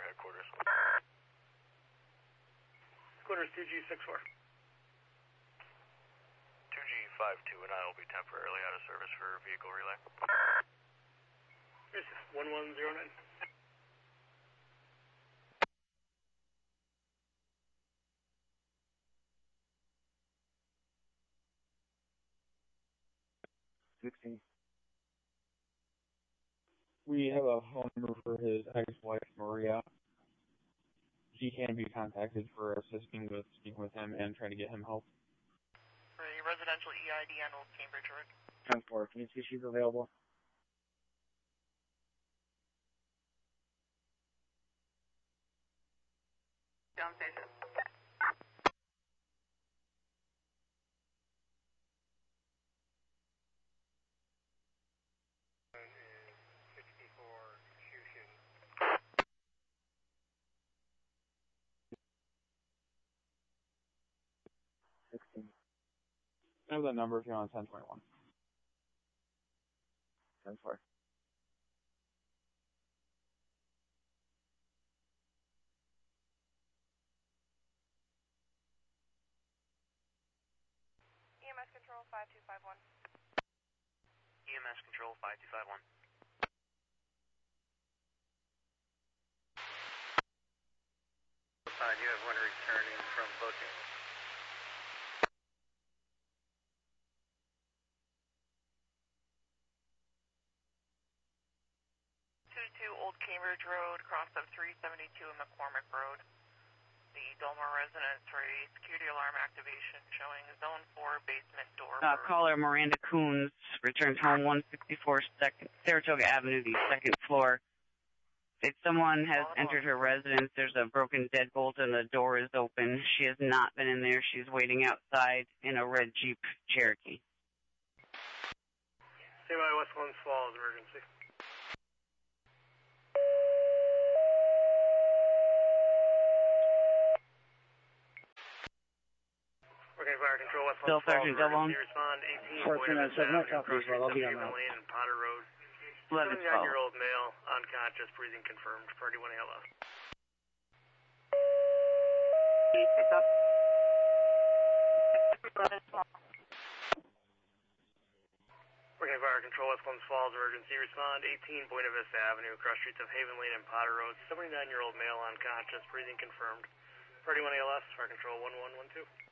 headquarters. Headquarters 2G64. 2G52 and I will be temporarily out of service for vehicle relay. This is 1109. We have a phone number for his ex-wife, Maria. She can be contacted for assisting with speaking with him and trying to get him help. For a residential EID on Old Cambridge Road. 10-4, can you see if she's available? Downstation. I have that number if you're on 1021. 10-4. EMS Control 5251. EMS Control 5251. You have one returning from booking. Old Cambridge Road, cross of 372 and McCormick Road. The Dolmar residence for a security alarm activation showing zone 4 basement door. Caller Miranda Coons returns home 164 Saratoga Avenue, the second floor. If someone has entered her residence, there's a broken deadbolt and the door is open. She has not been in there. She's waiting outside in a red Jeep Cherokee. Stay by West Glens Falls, emergency. Working fire control, West Glens Falls, emergency respond 18. 1497, not copy as well, I'll be on that. Lane and Potter Road. 1112. 79-year-old male, unconscious, breathing confirmed, party 1 ALF. Pick up. Working fire control, West Glens Falls, emergency respond 18, Buena Vista Avenue, cross streets of Haven Lane and Potter Road. 79-year-old male, unconscious, breathing confirmed, party 1 ALF, fire control 1112.